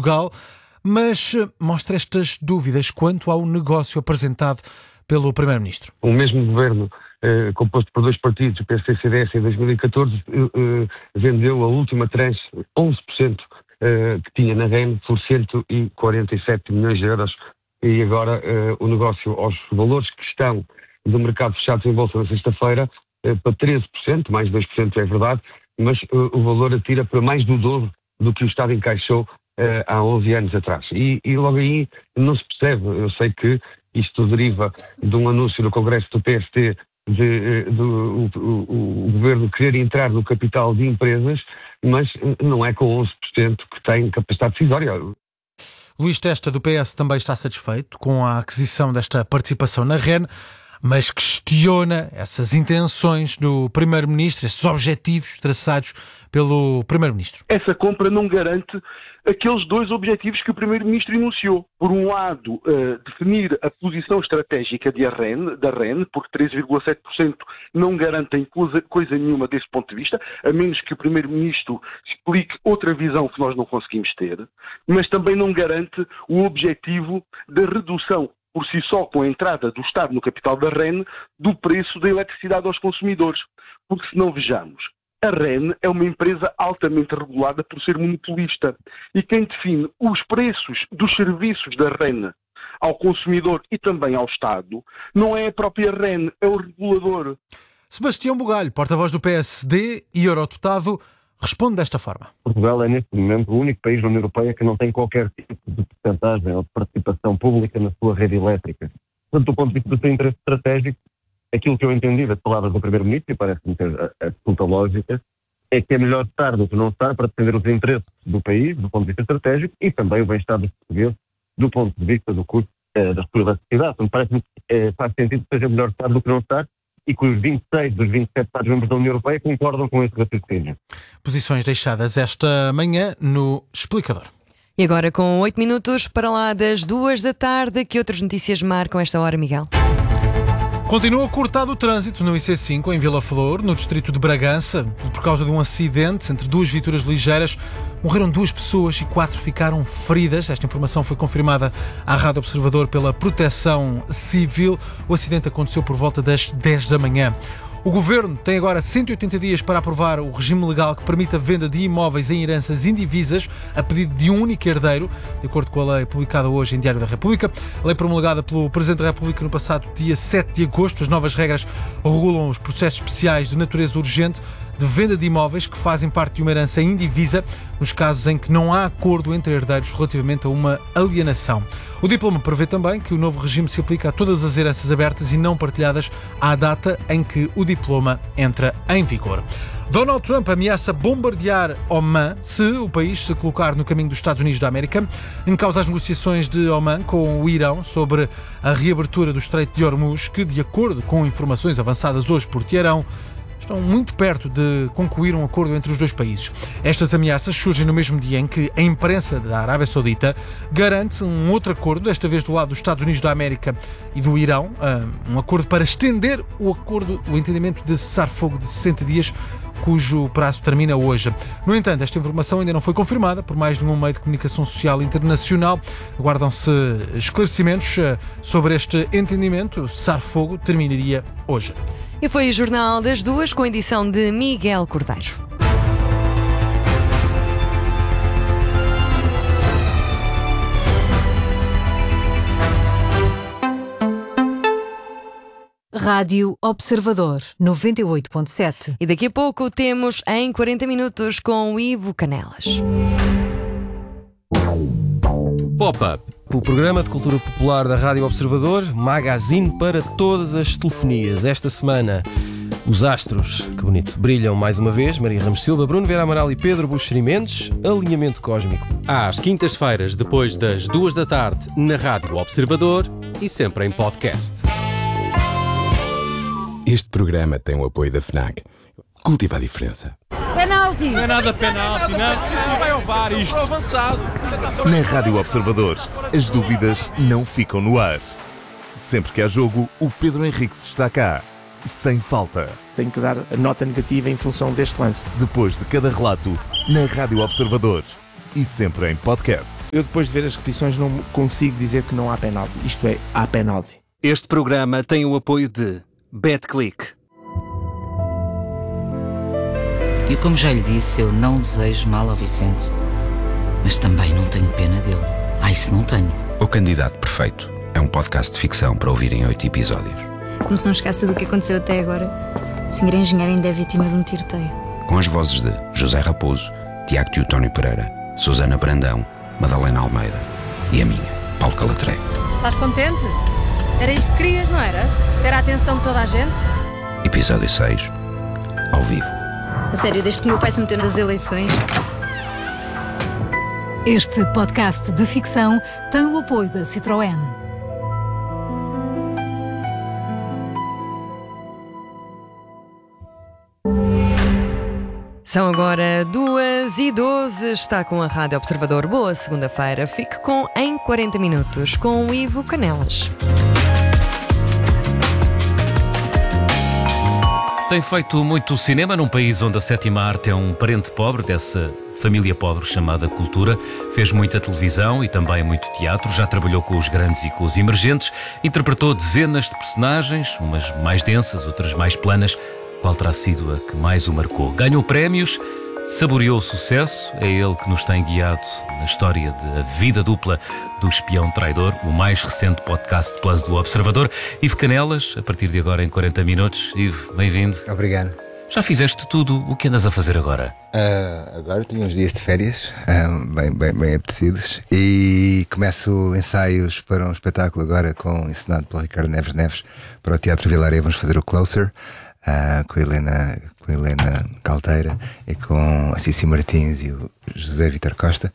Portugal, mas mostra estas dúvidas quanto ao negócio apresentado pelo Primeiro-Ministro. O mesmo governo, composto por dois partidos, o PSD e o CDS, em 2014, vendeu a última tranche, 11% que tinha na REN, por 147 milhões de euros. E agora o negócio, aos valores que estão do mercado fechado em bolsa na sexta-feira, para 13%, mais 2% é verdade, mas o valor atira para mais do dobro do que o Estado encaixou há 11 anos atrás. E logo aí não se percebe. Eu sei que isto deriva de um anúncio no Congresso do PSD do governo querer entrar no capital de empresas, mas não é com 11% que tem capacidade decisória. Luís Testa, do PS, também está satisfeito com a aquisição desta participação na REN, mas questiona essas intenções do Primeiro-Ministro, esses objetivos traçados pelo Primeiro-Ministro. Essa compra não garante aqueles dois objetivos que o Primeiro-Ministro enunciou. Por um lado, definir a posição estratégica da REN, porque 13,7% não garantem coisa nenhuma desse ponto de vista, a menos que o Primeiro-Ministro explique outra visão que nós não conseguimos ter, mas também não garante o objetivo da redução por si só, com a entrada do Estado no capital da REN, do preço da eletricidade aos consumidores. Porque se não vejamos, a REN é uma empresa altamente regulada por ser monopolista. E quem define os preços dos serviços da REN ao consumidor e também ao Estado não é a própria REN, é o regulador. Sebastião Bugalho, porta-voz do PSD e eurodeputado, responde desta forma. Portugal é, neste momento, o único país da União Europeia que não tem qualquer tipo de porcentagem ou de participação pública na sua rede elétrica. Portanto, do ponto de vista do seu interesse estratégico, aquilo que eu entendi das palavras do Primeiro-Ministro, e parece-me ter a absoluta lógica, é que é melhor estar do que não estar para defender os interesses do país, do ponto de vista estratégico, e também o bem-estar dos portugueses, do ponto de vista do custo da sua eletricidade. Portanto, parece-me que faz sentido que seja melhor estar do que não estar, e que os 26 dos 27 Estados-membros da União Europeia concordam com esse raciocínio. Posições deixadas esta manhã no Explicador. E agora, com 8 minutos para lá das 2 da tarde, que outras notícias marcam esta hora, Miguel? Continua cortado o trânsito no IC5 em Vila Flor, no distrito de Bragança, por causa de um acidente entre duas viaturas ligeiras. Morreram 2 pessoas e 4 ficaram feridas. Esta informação foi confirmada à Rádio Observador pela Proteção Civil. O acidente aconteceu por volta das 10 da manhã. O Governo tem agora 180 dias para aprovar o regime legal que permite a venda de imóveis em heranças indivisas a pedido de um único herdeiro, de acordo com a lei publicada hoje em Diário da República. A lei promulgada pelo Presidente da República no passado dia 7 de agosto. As novas regras regulam os processos especiais de natureza urgente de venda de imóveis que fazem parte de uma herança indivisa, nos casos em que não há acordo entre herdeiros relativamente a uma alienação. O diploma prevê também que o novo regime se aplica a todas as heranças abertas e não partilhadas à data em que o diploma entra em vigor. Donald Trump ameaça bombardear Oman se o país se colocar no caminho dos Estados Unidos da América. Em causa as negociações de Oman com o Irão sobre a reabertura do Estreito de Hormuz, que, de acordo com informações avançadas hoje por Teherão, estão muito perto de concluir um acordo entre os dois países. Estas ameaças surgem no mesmo dia em que a imprensa da Arábia Saudita garante um outro acordo, desta vez do lado dos Estados Unidos da América e do Irão, um acordo para estender o entendimento de cessar-fogo de 60 dias, cujo prazo termina hoje. No entanto, esta informação ainda não foi confirmada por mais nenhum meio de comunicação social internacional. Aguardam-se esclarecimentos sobre este entendimento. O cessar-fogo terminaria hoje. E foi o Jornal das 2 com a edição de Miguel Cordeiro. Rádio Observador 98.7. E daqui a pouco temos em 40 minutos com o Ivo Canelas. Pop-Up, o programa de cultura popular da Rádio Observador, magazine para todas as telefonias. Esta semana, os astros, que bonito, brilham mais uma vez. Maria Ramos Silva, Bruno Vera Amaral e Pedro Buxeri Mendes. Alinhamento cósmico. Às quintas-feiras, depois das 2 da tarde, na Rádio Observador e sempre em podcast. Este programa tem o apoio da FNAC. Cultiva a diferença. Penalti! Não é nada penalti, não vai ao VAR isto. Avançado. Na Rádio Observador, as dúvidas não ficam no ar. Sempre que há jogo, o Pedro Henriques está cá. Sem falta. Tenho que dar a nota negativa em função deste lance. Depois de cada relato, na Rádio Observador. e sempre em podcast. Eu depois de ver as repetições não consigo dizer que não há penalti. Isto é, há penalti. Este programa tem o apoio de BetClick. E como já lhe disse, eu não desejo mal ao Vicente. Mas também não tenho pena dele. Isso não tenho. O Candidato Perfeito é um podcast de ficção para ouvir em 8 episódios. Como se não chegasse tudo o que aconteceu até agora, o senhor engenheiro ainda é vítima de um tiroteio. Com as vozes de José Raposo, Tiago Teotónio Pereira, Susana Brandão, Madalena Almeida e a minha, Paulo Calatré. Estás contente? Era isto que querias, não era? Ter a atenção de toda a gente? Episódio 6, ao vivo. A sério, desde que o meu pai se meteu nas eleições. Este podcast de ficção tem o apoio da Citroën. São agora 2h12, está com a Rádio Observador. Boa segunda-feira, fique com Em 40 Minutos, com o Ivo Canelas. Tem feito muito cinema num país onde a sétima arte é um parente pobre dessa família pobre chamada cultura. Fez muita televisão e também muito teatro. Já trabalhou com os grandes e com os emergentes. Interpretou dezenas de personagens, umas mais densas, outras mais planas. Qual terá sido a que mais o marcou? Ganhou prémios, saboreou o sucesso. É ele que nos tem guiado na história da vida dupla do espião traidor, o mais recente podcast Plus do Observador. Ivo Canelas, a partir de agora em 40 minutos. Ivo, bem-vindo. Obrigado. Já fizeste tudo, o que andas a fazer agora? Agora tenho uns dias de férias, bem apetecidos, e começo ensaios para um espetáculo agora encenado pelo Ricardo Neves para o Teatro Vilaré. Vamos fazer o Closer, com a Helena Caldeira e com a Cici Martins e o José Vítor Costa,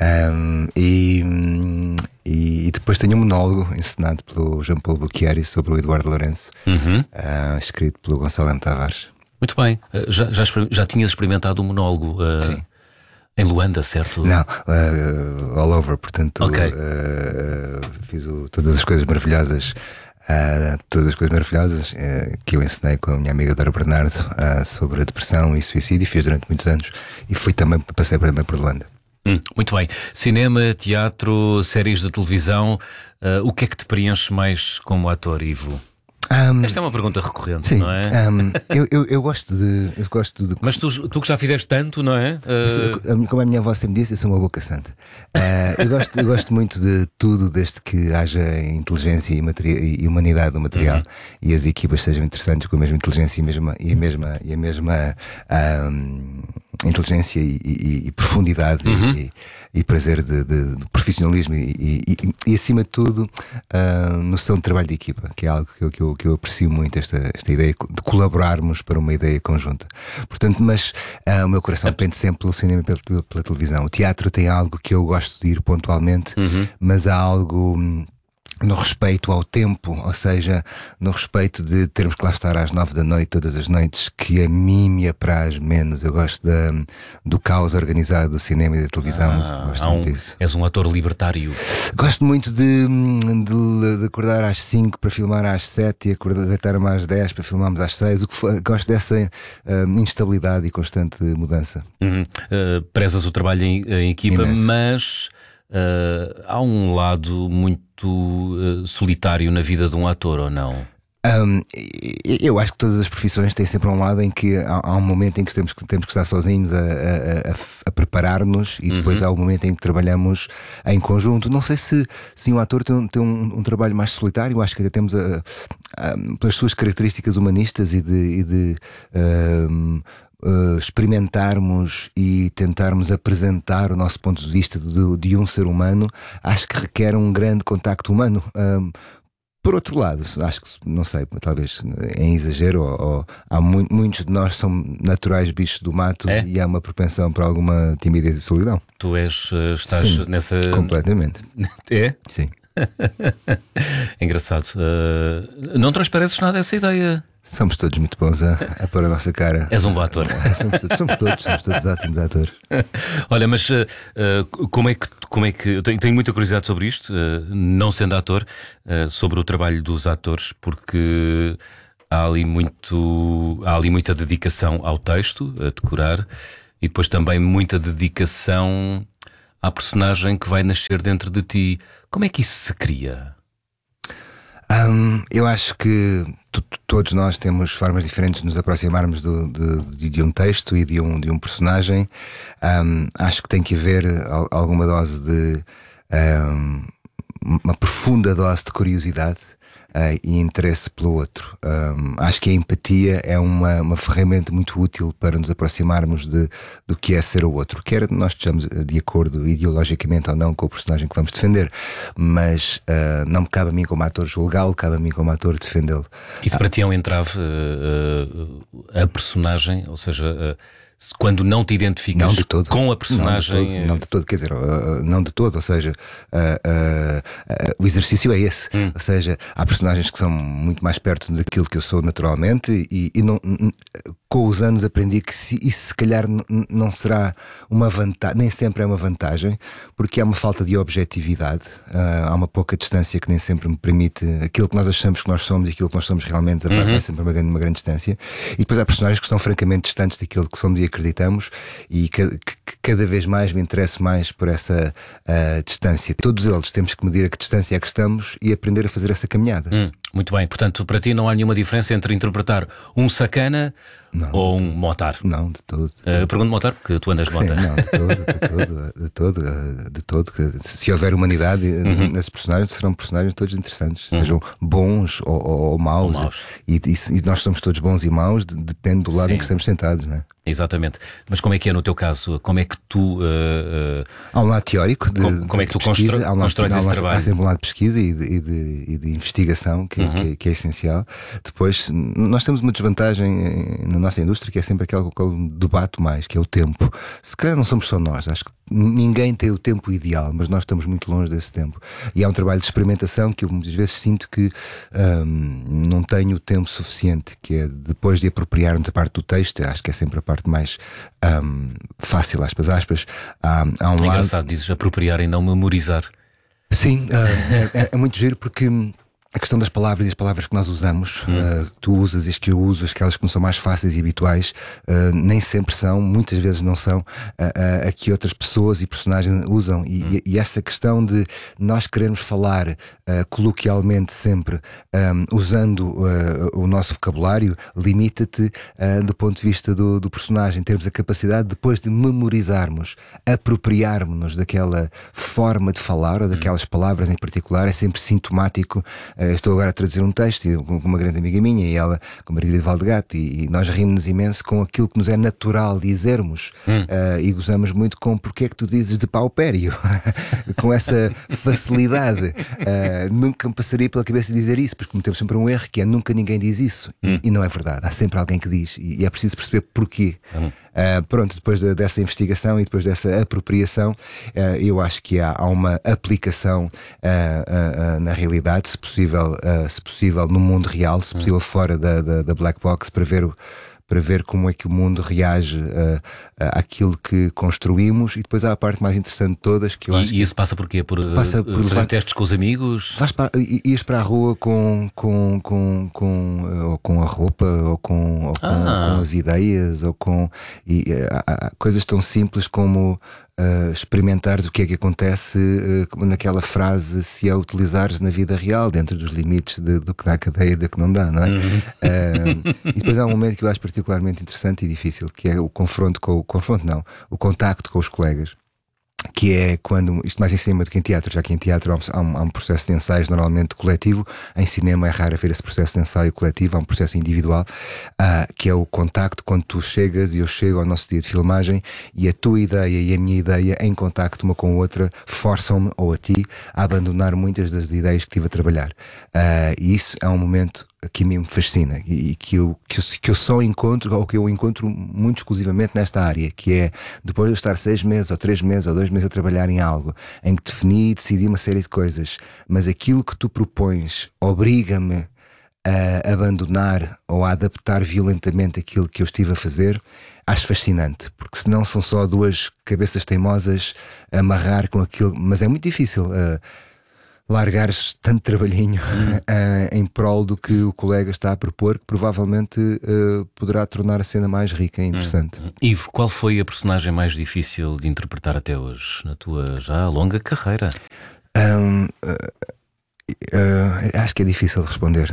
e depois tenho um monólogo encenado pelo João Paulo Bucchiari sobre o Eduardo Lourenço, escrito pelo Gonçalo M. Tavares. Muito bem. Já tinhas experimentado um monólogo em Luanda, certo? Não, all over, portanto, okay. Fiz todas as coisas maravilhosas que eu ensinei com a minha amiga Dora Bernardo sobre a depressão e suicídio, e fiz durante muitos anos, e passei também por Luanda. Muito bem. Cinema, teatro, séries de televisão, o que é que te preenche mais como ator, Ivo? Esta é uma pergunta recorrente, sim, não é? Eu gosto de. Mas tu que já fizeste tanto, não é? Como a minha avó sempre disse, eu sou uma boca santa. Eu gosto muito de tudo, desde que haja inteligência e humanidade do material, e as equipas sejam interessantes com a mesma inteligência e a mesma inteligência e profundidade e prazer de profissionalismo e acima de tudo noção de trabalho de equipa, que é algo que eu aprecio muito, esta ideia de colaborarmos para uma ideia conjunta. Portanto, mas o meu coração pende sempre pelo cinema e pela televisão. O teatro tem algo que eu gosto de ir pontualmente, mas há algo no respeito ao tempo, ou seja, no respeito de termos que lá estar às 9 da noite todas as noites, que a mim me apraz menos. Eu gosto do caos organizado do cinema e da televisão. Gosto muito disso. És um ator libertário. Gosto muito de acordar às 5 para filmar às 7 e deitar-me às 10 para filmarmos às 6. Gosto dessa instabilidade e constante mudança. Prezas o trabalho em equipa, imenso. Mas há um lado muito solitário na vida de um ator, ou não? Eu acho que todas as profissões têm sempre um lado em que há um momento em que temos que estar sozinhos a preparar-nos, e depois há um momento em que trabalhamos em conjunto. Não sei se um ator tem um trabalho mais solitário. Acho que até temos pelas suas características humanistas e de experimentarmos e tentarmos apresentar o nosso ponto de vista de um ser humano, acho que requer um grande contacto humano. Por outro lado, acho que, não sei, talvez em exagero, ou há muitos de nós são naturais bichos do mato, e há uma propensão para alguma timidez e solidão. Tu estás Sim, nessa... completamente. É? Sim. É engraçado. Não transpareces nada dessa ideia. Somos todos muito bons a pôr a nossa cara. És um bom ator. Somos todos ótimos atores. Olha, mas como é que eu tenho muita curiosidade sobre isto, não sendo ator, sobre o trabalho dos atores, porque há ali muita dedicação ao texto, a decorar, e depois também muita dedicação à personagem que vai nascer dentro de ti. Como é que isso se cria? Eu acho que todos nós temos formas diferentes de nos aproximarmos de um texto e de um personagem. Acho que tem que haver alguma dose de uma profunda dose de curiosidade e interesse pelo outro. Acho que a empatia é uma ferramenta muito útil para nos aproximarmos do que é ser o outro, quer nós estejamos de acordo ideologicamente ou não com o personagem que vamos defender, mas não me cabe a mim como ator julgá-lo, cabe a mim como ator defendê-lo. Isso para ti é um entrave a personagem, ou seja, quando não te identificas não de todo, com a personagem? Não de todo, quer dizer, não de todo, ou seja, o exercício é esse. Ou seja, há personagens que são muito mais perto daquilo que eu sou naturalmente e não, com os anos aprendi que isso se calhar não será uma vantagem, nem sempre é uma vantagem, porque há uma falta de objetividade, há uma pouca distância que nem sempre me permite aquilo que nós achamos que nós somos e aquilo que nós somos realmente, é sempre uma grande distância. E depois há personagens que estão francamente distantes daquilo que somos e acreditamos, e cada vez mais me interesso mais por essa distância. Todos eles temos que medir a que distância é que estamos e aprender a fazer essa caminhada. Muito bem, portanto para ti não há nenhuma diferença entre interpretar um sacana ou um motar? Não, de todo. Pergunto motar porque tu andas de motar. Não, de todo. Se houver humanidade nesses personagens, serão personagens todos interessantes, sejam bons ou maus. E nós somos todos bons e maus, depende do lado em que estamos sentados, não é? Exatamente. Mas como é que é no teu caso? Como é que tu... Há um lado teórico como é que tu constróis esse trabalho? Há sempre um lado de pesquisa e de investigação que é essencial. Depois, nós temos uma desvantagem na nossa indústria, que é sempre aquele que eu debato mais, que é o tempo. Se calhar não somos só nós, acho que ninguém tem o tempo ideal, mas nós estamos muito longe desse tempo. E há um trabalho de experimentação que eu muitas vezes sinto que não tenho o tempo suficiente, que é depois de apropriarmos a parte do texto, acho que é sempre a parte mais fácil, aspas. Há um engraçado, dizes apropriar e não memorizar. Sim, é muito giro porque a questão das palavras e as palavras que nós usamos, que tu usas e as que eu uso, aquelas que não são mais fáceis e habituais, nem sempre são, muitas vezes não são, a que outras pessoas e personagens usam. E essa questão de nós queremos falar coloquialmente sempre, usando o nosso vocabulário, limita-te do ponto de vista do personagem. Termos a capacidade, depois de memorizarmos, apropriarmos-nos daquela forma de falar ou daquelas palavras em particular, é sempre sintomático. Estou agora a traduzir um texto com uma grande amiga minha, e ela com Margarida Valdegato, e nós rimos imenso com aquilo que nos é natural dizermos, e gozamos muito com porque é que tu dizes de paupério com essa facilidade. Nunca me passaria pela cabeça dizer isso, porque cometemos sempre um erro, que é nunca ninguém diz isso, e não é verdade, há sempre alguém que diz, e é preciso perceber porquê. Pronto, depois dessa investigação e depois dessa apropriação, eu acho que há uma aplicação na realidade, se possível no mundo real, se possível fora da black box, para ver como é que o mundo reage àquilo que construímos. E depois há a parte mais interessante de todas, que eu acho que... isso passa por quê? Por fazer testes com os amigos? Ias para a rua com a roupa, ou com as ideias, ou com... há coisas tão simples como... experimentares o que é que acontece naquela frase, se a utilizares na vida real, dentro dos limites do que dá a cadeia e do que não dá, não é? E depois há um momento que eu acho particularmente interessante e difícil, que é o o contacto com os colegas, que é quando, isto mais em cinema do que em teatro, já que em teatro há um processo de ensaios normalmente coletivo, em cinema é raro haver esse processo de ensaio coletivo, há um processo individual, que é o contacto quando tu chegas e eu chego ao nosso dia de filmagem, e a tua ideia e a minha ideia em contacto uma com a outra forçam-me, ou a ti, a abandonar muitas das ideias que estive a trabalhar, e isso é um momento que me fascina e que eu só encontro, ou que eu encontro muito exclusivamente nesta área, que é depois de eu estar 6 meses ou 3 meses ou 2 meses a trabalhar em algo em que defini e decidi uma série de coisas, mas aquilo que tu propões obriga-me a abandonar ou a adaptar violentamente aquilo que eu estive a fazer, acho fascinante, porque senão são só 2 cabeças teimosas a amarrar com aquilo, mas é muito difícil. largares tanto trabalhinho em prol do que o colega está a propor, que provavelmente poderá tornar a cena mais rica e interessante. Ivo, qual foi a personagem mais difícil de interpretar até hoje, na tua já longa carreira? Acho que é difícil de responder.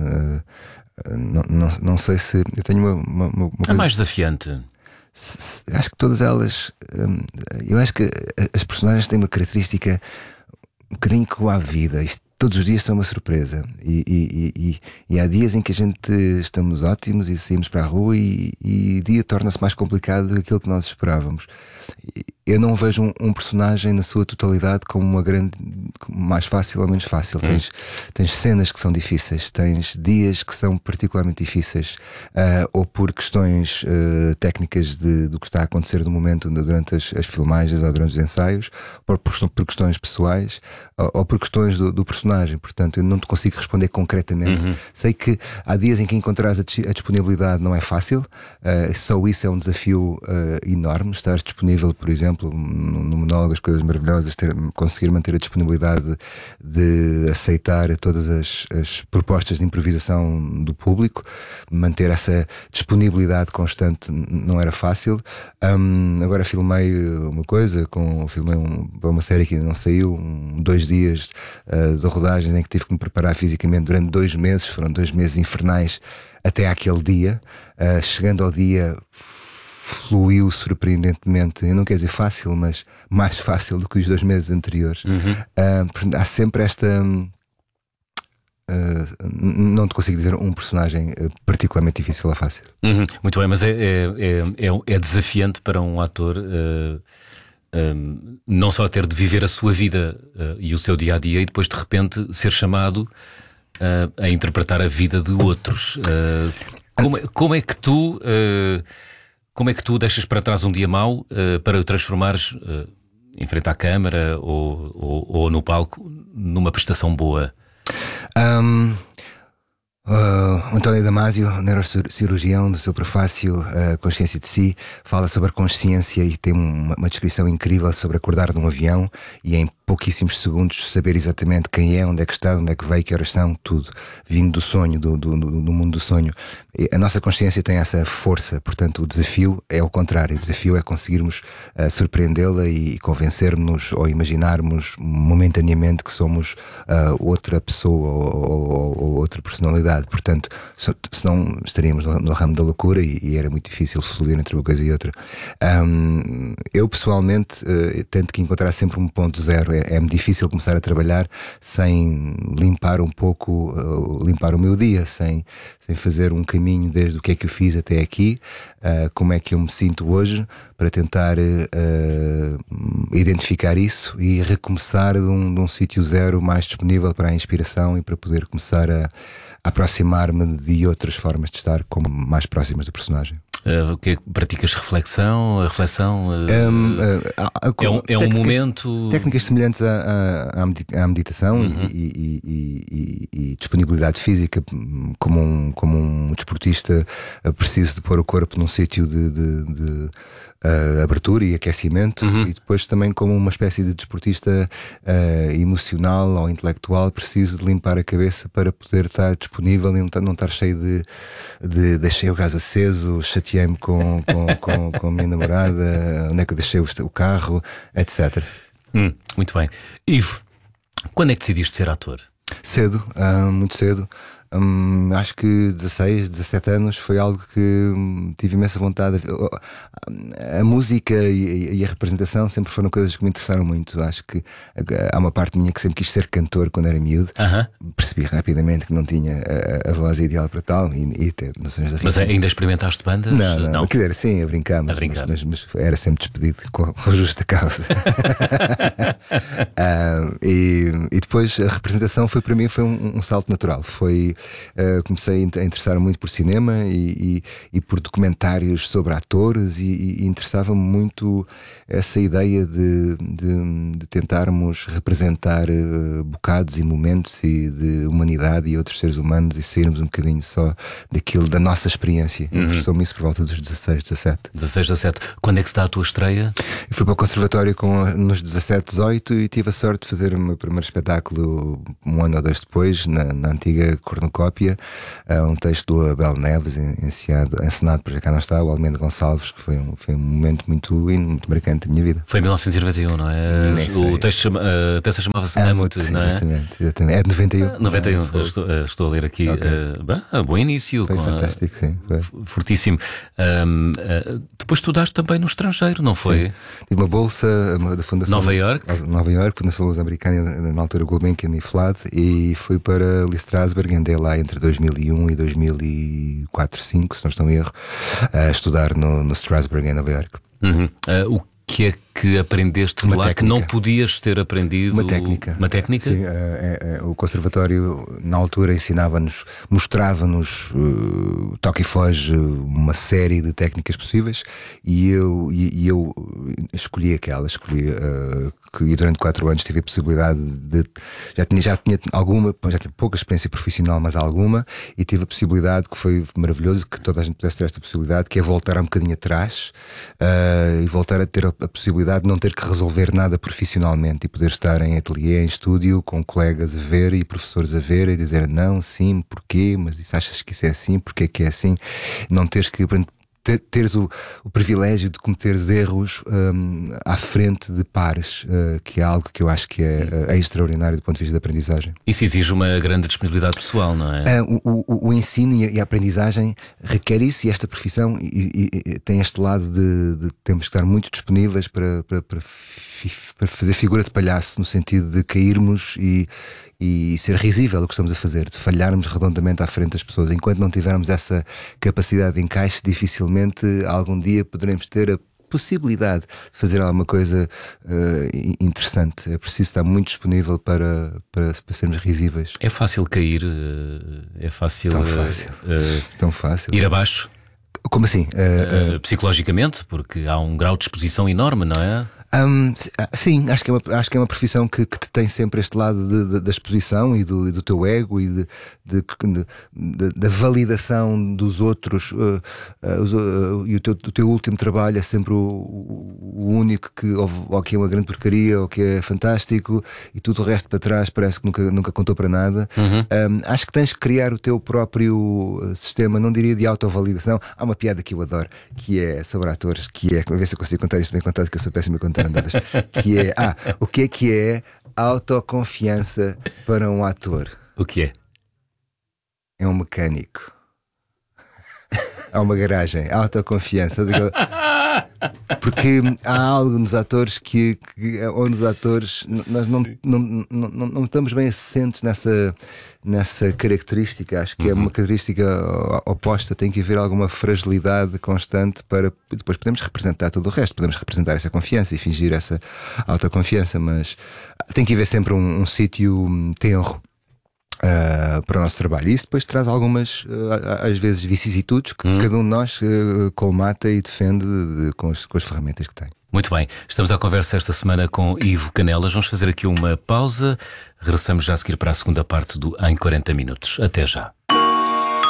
Não sei se... Eu tenho uma coisa... A mais desafiante? Acho que todas elas... eu acho que as personagens têm uma característica um bocadinho como a vida. Todos os dias são uma surpresa e há dias em que a gente estamos ótimos e saímos para a rua e o dia torna-se mais complicado do que aquilo que nós esperávamos. Eu não vejo um personagem na sua totalidade como uma grande, mais fácil ou menos fácil. Tens cenas que são difíceis, tens dias que são particularmente difíceis, ou por questões técnicas do que está a acontecer no momento durante as filmagens ou durante os ensaios, ou por questões pessoais, ou por questões do personagem. Portanto, eu não te consigo responder concretamente. Sei que há dias em que encontrares a disponibilidade não é fácil, só isso é um desafio enorme, estar disponível, por exemplo, no monólogo As Coisas Maravilhosas, conseguir manter a disponibilidade de aceitar todas as propostas de improvisação do público, manter essa disponibilidade constante não era fácil. Agora filmei uma coisa, filmei uma série que ainda não saiu, 2 dias de rodagem em que tive que me preparar fisicamente durante 2 meses, foram 2 meses infernais até àquele dia. Chegando ao dia, fluiu surpreendentemente, eu não quero dizer fácil, mas mais fácil do que os 2 meses anteriores. Há sempre esta... não te consigo dizer um personagem particularmente difícil ou fácil. Muito bem, mas é desafiante para um ator não só ter de viver a sua vida e o seu dia-a-dia e depois de repente ser chamado a interpretar a vida de outros. Como é que tu deixas para trás um dia mau para o transformares em frente à câmara ou no palco numa prestação boa? António Damasio, neurocirurgião, no seu prefácio Consciência de Si, fala sobre a consciência e tem uma descrição incrível sobre acordar num avião e em pouquíssimos segundos saber exatamente quem é, onde é que está, onde é que veio, que horas são, tudo vindo do sonho, do mundo do sonho. E a nossa consciência tem essa força, portanto o desafio é o contrário, o desafio é conseguirmos surpreendê-la e convencer-nos ou imaginarmos momentaneamente que somos outra pessoa ou outra personalidade. Portanto, senão estaríamos no ramo da loucura e era muito difícil fluir entre uma coisa e outra. Eu pessoalmente tento que encontrar sempre um ponto zero. É-me difícil começar a trabalhar sem limpar um pouco, limpar o meu dia, sem fazer um caminho desde o que é que eu fiz até aqui, como é que eu me sinto hoje, para tentar identificar isso e recomeçar de um sítio zero mais disponível para a inspiração e para poder começar a aproximar-me de outras formas de estar como mais próximas do personagem. O que é que praticas? Reflexão? A reflexão é um momento... Técnicas semelhantes à meditação e disponibilidade física, como um desportista preciso de pôr o corpo num sítio de abertura e aquecimento, e depois também como uma espécie de desportista emocional ou intelectual, preciso de limpar a cabeça para poder estar disponível e não estar cheio de deixei o gás aceso, chateei-me com a minha namorada, onde é que eu deixei o carro, etc. Muito bem. Ivo, quando é que decidiste ser ator? Cedo, muito cedo. Acho que 16, 17 anos foi algo que tive imensa vontade. A música e a representação sempre foram coisas que me interessaram muito. Acho que há uma parte minha que sempre quis ser cantor quando era miúdo. Percebi rapidamente que não tinha a voz ideal para tal e ter noções de ritmo. Mas ainda experimentaste bandas? Não. Quer dizer, sim, a brincar, mas era sempre despedido com justa causa. E depois a representação foi para mim um salto natural. Foi comecei a interessar muito por cinema e por documentários sobre atores e interessava-me muito essa ideia de tentarmos representar bocados e momentos e de humanidade e outros seres humanos e sairmos um bocadinho só daquilo, da nossa experiência. Interessou-me isso por volta dos 16, 17. 16, 17. Quando é que está a tua estreia? Eu fui para o conservatório nos 17, 18 e tive a sorte de fazer o meu primeiro espetáculo um ano ou dois depois, na antiga cornucópia, um texto do Abel Neves, encenado por já cá não está, o Almeida Gonçalves, que foi um momento muito marcante da minha vida. Foi em 1991, não é? O texto, a peça chamava-se Amo-te, não é? Exatamente. É de 91. 91, estou a ler aqui. Okay. Bom início. Foi fantástico, sim. Foi. Fortíssimo. Depois estudaste também no estrangeiro, não foi? Sim. Tive uma bolsa da Fundação Nova Iorque, Fundação Luso-Americana, na altura Gulbenkian e Flad, e fui para Lee Strasberg, andei lá entre 2001 e 2004, 2005, se não estou em erro, a estudar no Strasberg em Nova Iorque. O que é que aprendeste de lá técnica que não podias ter aprendido? Uma técnica. Uma técnica? Sim, o conservatório na altura ensinava-nos, mostrava-nos toque e foge, uma série de técnicas possíveis e eu escolhi e durante 4 anos tive a possibilidade de já tinha pouca experiência profissional, mas alguma, e tive a possibilidade, que foi maravilhoso, que toda a gente pudesse ter esta possibilidade, que é voltar um bocadinho atrás e voltar a ter a possibilidade de não ter que resolver nada profissionalmente e poder estar em ateliê, em estúdio, com colegas a ver e professores a ver e dizer não, sim, porquê, mas isso achas que isso é assim, porquê que é assim, não teres que teres o privilégio de cometeres erros à frente de pares, que é algo que eu acho que é extraordinário do ponto de vista da aprendizagem. Isso exige uma grande disponibilidade pessoal, não é? O ensino e a aprendizagem requer isso, e esta profissão e tem este lado de temos que estar muito disponíveis para fazer figura de palhaço, no sentido de cairmos e ser risível o que estamos a fazer, de falharmos redondamente à frente das pessoas. Enquanto não tivermos essa capacidade de encaixe, dificilmente algum dia poderemos ter a possibilidade de fazer alguma coisa interessante. É preciso estar muito disponível para sermos risíveis. É fácil cair? É fácil, tão fácil ir abaixo? Como assim? Psicologicamente, porque há um grau de exposição enorme, não é? Sim, acho que é uma profissão que te tem sempre este lado da exposição e do teu ego e da validação dos outros, e o teu último trabalho é sempre o único ou que é uma grande porcaria ou que é fantástico, e tudo o resto para trás parece que nunca contou para nada. Acho que tens que criar o teu próprio sistema, não diria de autovalidação. Há uma piada que eu adoro, que é sobre atores, que é, a ver se eu consigo contar isto bem contado, que eu sou péssimo a contar andadas, que é o que é autoconfiança para um ator? O que é? É um mecânico. Há uma garagem, autoconfiança. Porque há algo nos atores onde os atores nós não estamos bem assentes nessa característica. Acho que é uma característica oposta. Tem que haver alguma fragilidade constante para depois podemos representar todo o resto, podemos representar essa confiança e fingir essa autoconfiança, mas tem que haver sempre um sítio tenro para o nosso trabalho. E isso depois traz algumas, às vezes, vicissitudes que cada um de nós colmata e defende com as ferramentas que tem. Muito bem, estamos à conversa esta semana com Ivo Canelas. Vamos fazer aqui uma pausa. Regressamos já a seguir para a segunda parte do Em 40 Minutos. Até já.